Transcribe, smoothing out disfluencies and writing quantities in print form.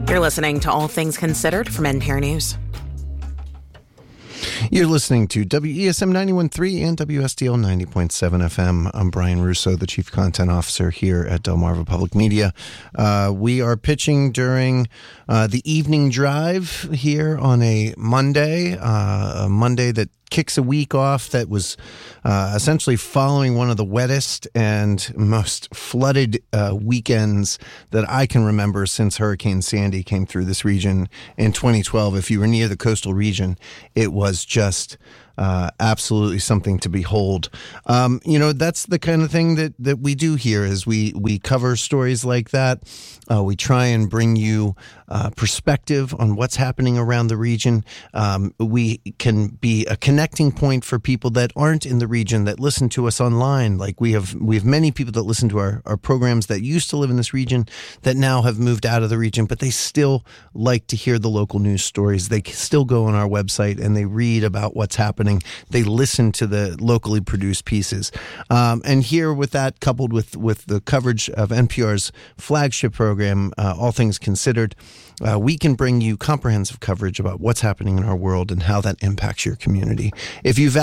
You're listening to All Things Considered from NPR News. You're listening to WESM 91.3 and WSDL 90.7 FM. I'm Brian Russo, the Chief Content Officer here at Delmarva Public Media. We are pitching during the evening drive here on a Monday that kicks a week off that was essentially following one of the wettest and most flooded weekends that I can remember since Hurricane Sandy came through this region in 2012. If you were near the coastal region, it was just absolutely something to behold. That's the kind of thing that we do here is we cover stories like that. We try and bring you perspective on what's happening around the region. We can be a connecting point for people that aren't in the region that listen to us online. Like we have many people that listen to our programs that used to live in this region that now have moved out of the region, but they still like to hear the local news stories. They still go on our website and they read about what's happening. They listen to the locally produced pieces. And here with that, coupled with the coverage of NPR's flagship program, All Things Considered, we can bring you comprehensive coverage about what's happening in our world and how that impacts your community. If you've